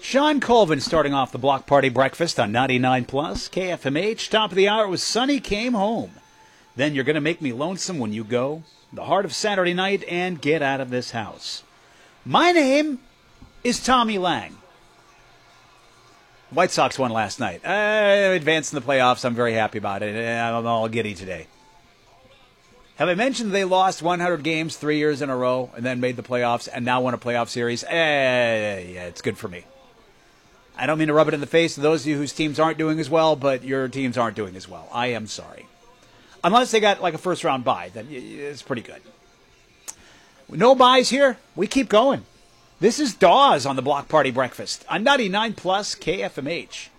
Sean Colvin starting off the Block Party Breakfast on 99 Plus KFMH. Top of the hour was Sonny Came Home. Then You're Gonna Make Me Lonesome When You Go, The Heart of Saturday Night, and Get Out of This House. My name is Tommy Lang. White Sox won last night. Advanced in the playoffs. I'm very happy about it. I'm all giddy today. Have I mentioned they lost 100 games 3 years in a row and then made the playoffs and now won a playoff series? Yeah, it's good for me. I don't mean to rub it in the face of those of you whose teams aren't doing as well, but your teams aren't doing as well. I am sorry. Unless they got like a first-round bye, then it's pretty good. No buys here. We keep going. This is Dawes on the Block Party Breakfast on 99 Plus KFMH.